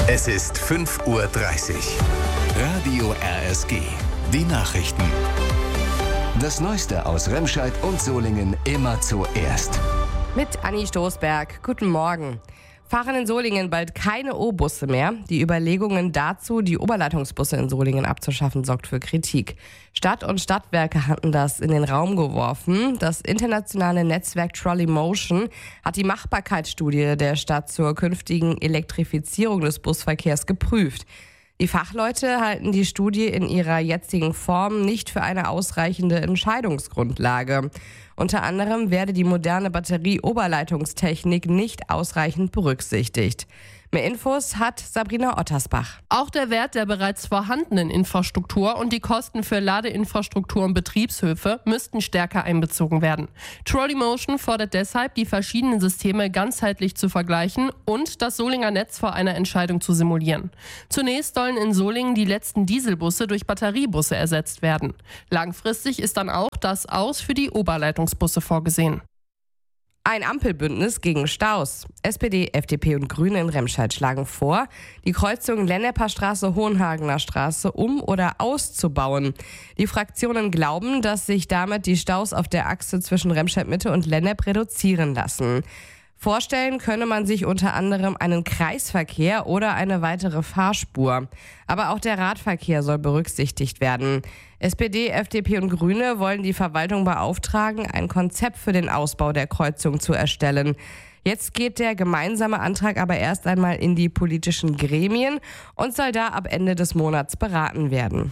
Es ist 5:30 Uhr. Radio RSG. Die Nachrichten. Das Neueste aus Remscheid und Solingen immer zuerst. Mit Anni Stoßberg. Guten Morgen. Fahren in Solingen bald keine O-Busse mehr. Die Überlegungen dazu, die Oberleitungsbusse in Solingen abzuschaffen, sorgt für Kritik. Stadt und Stadtwerke hatten das in den Raum geworfen. Das internationale Netzwerk Trolley Motion hat die Machbarkeitsstudie der Stadt zur künftigen Elektrifizierung des Busverkehrs geprüft. Die Fachleute halten die Studie in ihrer jetzigen Form nicht für eine ausreichende Entscheidungsgrundlage. Unter anderem werde die moderne Batterie-Oberleitungstechnik nicht ausreichend berücksichtigt. Mehr Infos hat Sabrina Ottersbach. Auch der Wert der bereits vorhandenen Infrastruktur und die Kosten für Ladeinfrastruktur und Betriebshöfe müssten stärker einbezogen werden. Trolley Motion fordert deshalb, die verschiedenen Systeme ganzheitlich zu vergleichen und das Solinger Netz vor einer Entscheidung zu simulieren. Zunächst sollen in Solingen die letzten Dieselbusse durch Batteriebusse ersetzt werden. Langfristig ist dann auch das Aus für die Oberleitungsbusse vorgesehen. Ein Ampelbündnis gegen Staus. SPD, FDP und Grüne in Remscheid schlagen vor, die Kreuzung Lennepper Straße-Hohenhagener Straße um- oder auszubauen. Die Fraktionen glauben, dass sich damit die Staus auf der Achse zwischen Remscheid-Mitte und Lennep reduzieren lassen. Vorstellen könne man sich unter anderem einen Kreisverkehr oder eine weitere Fahrspur. Aber auch der Radverkehr soll berücksichtigt werden. SPD, FDP und Grüne wollen die Verwaltung beauftragen, ein Konzept für den Ausbau der Kreuzung zu erstellen. Jetzt geht der gemeinsame Antrag aber erst einmal in die politischen Gremien und soll da ab Ende des Monats beraten werden.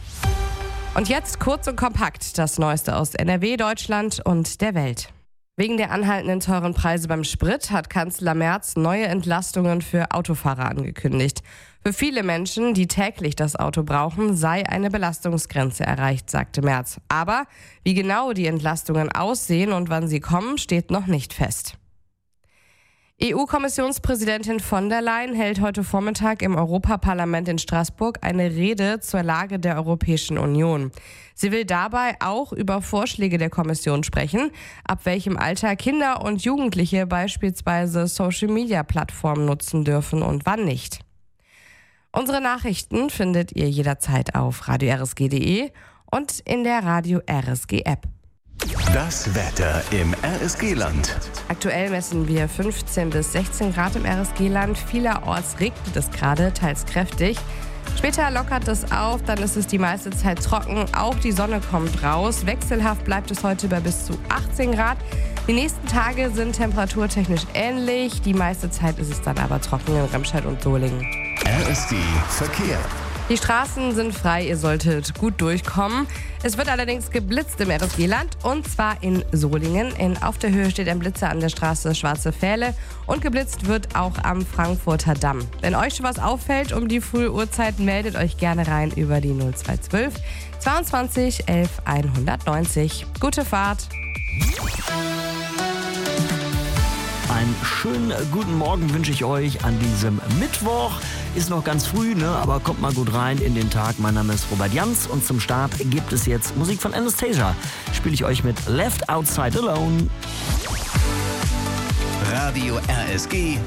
Und jetzt kurz und kompakt das Neueste aus NRW, Deutschland und der Welt. Wegen der anhaltenden teuren Preise beim Sprit hat Kanzler Merz neue Entlastungen für Autofahrer angekündigt. Für viele Menschen, die täglich das Auto brauchen, sei eine Belastungsgrenze erreicht, sagte Merz. Aber wie genau die Entlastungen aussehen und wann sie kommen, steht noch nicht fest. EU-Kommissionspräsidentin von der Leyen hält heute Vormittag im Europaparlament in Straßburg eine Rede zur Lage der Europäischen Union. Sie will dabei auch über Vorschläge der Kommission sprechen, ab welchem Alter Kinder und Jugendliche beispielsweise Social-Media-Plattformen nutzen dürfen und wann nicht. Unsere Nachrichten findet ihr jederzeit auf radio-rsg.de und in der Radio RSG App. Das Wetter im RSG-Land. Aktuell messen wir 15 bis 16 Grad im RSG-Land. Vielerorts regnet es gerade, teils kräftig. Später lockert es auf, dann ist es die meiste Zeit trocken. Auch die Sonne kommt raus. Wechselhaft bleibt es heute bei bis zu 18 Grad. Die nächsten Tage sind temperaturtechnisch ähnlich. Die meiste Zeit ist es dann aber trocken in Remscheid und Solingen. RSG Verkehr. Die Straßen sind frei, ihr solltet gut durchkommen. Es wird allerdings geblitzt im RSG-Land und zwar in Solingen. Auf der Höhe steht ein Blitzer an der Straße Schwarze Pfähle und geblitzt wird auch am Frankfurter Damm. Wenn euch schon was auffällt um die frühe Uhrzeit, meldet euch gerne rein über die 0212 22 11 190. Gute Fahrt! Einen schönen guten Morgen wünsche ich euch an diesem Mittwoch. Ist noch ganz früh, aber kommt mal gut rein in den Tag. Mein Name ist Robert Jans und zum Start gibt es jetzt Musik von Anastasia. Spiele ich euch mit Left Outside Alone. Radio RSG